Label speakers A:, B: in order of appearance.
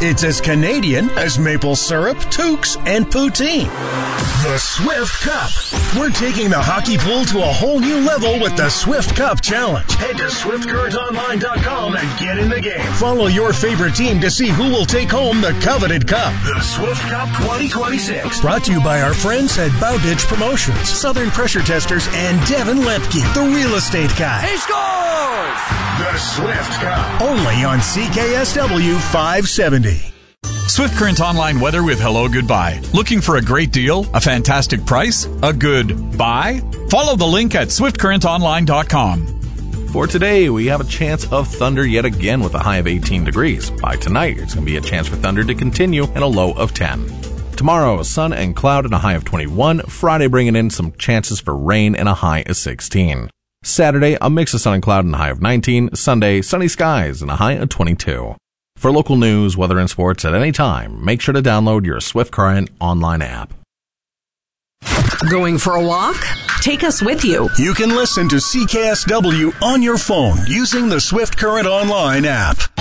A: It's as Canadian as maple syrup, toques, and poutine. The Swift Cup. We're taking the hockey pool to a whole new level with the Swift Cup Challenge. Head to SwiftCurrentOnline.com and get in the game. Follow your favorite team to see who will take home the coveted cup. The Swift Cup 2026. Brought to you by our friends at Bowditch Promotions, Southern Pressure Testers, and Devin Lepke, the real estate guy.
B: He scores!
A: The Swift Cup. Only on CKSW 570.
C: Swift Current Online weather with hello goodbye. Looking for a great deal? A fantastic price? A good buy? Follow the link at SwiftCurrentOnline.com.
D: For today, we have a chance of thunder yet again with a high of 18 degrees. By tonight, it's going to be a chance for thunder to continue and a low of 10. Tomorrow, sun and cloud and a high of 21. Friday, bringing in some chances for rain and a high of 16. Saturday, a mix of sun and cloud and a high of 19. Sunday, sunny skies and a high of 22. For local news, weather, and sports at any time, make sure to download your Swift Current online app.
E: Going for a walk? Take us with you.
A: You can listen to CKSW on your phone using the Swift Current Online app.